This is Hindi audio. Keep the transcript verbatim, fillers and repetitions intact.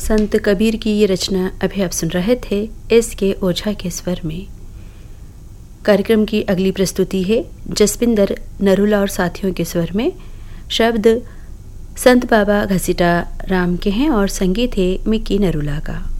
संत कबीर की ये रचना अभी आप सुन रहे थे एस के ओझा के स्वर में। कार्यक्रम की अगली प्रस्तुति है जसपिंदर नरूला और साथियों के स्वर में। शब्द संत बाबा घसीटा राम के हैं और संगीत है मिक्की नरूला का।